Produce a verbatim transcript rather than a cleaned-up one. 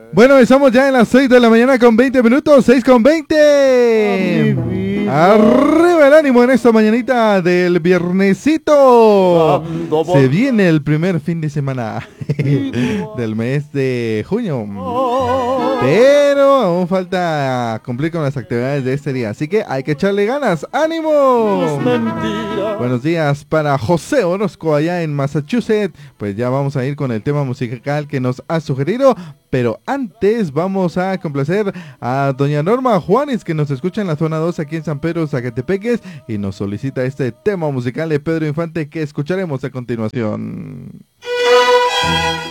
Bueno, estamos ya en las seis de la mañana con veinte minutos, seis con veinte. Arriba el ánimo en esta mañanita del viernesito. Se viene el primer fin de semana del mes de junio. Pero aún falta cumplir con las actividades de este día, así que hay que echarle ganas. ¡Ánimo! Buenos días para José Orozco allá en Massachusetts. Pues ya vamos a ir con el tema musical que nos ha sugerido. Pero antes vamos a complacer a doña Norma Juanes, que nos escucha en la zona dos aquí en San Pedro, Zacatepeques, y nos solicita este tema musical de Pedro Infante que escucharemos a continuación.